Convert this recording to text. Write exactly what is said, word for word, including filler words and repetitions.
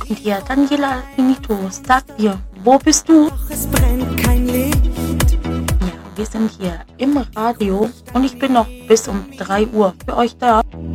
Und hier, Daniela Finito, sagt dir, wo bist du? Es brennt kein Licht. Ja, wir sind hier im Radio und ich bin noch bis um drei Uhr für euch da.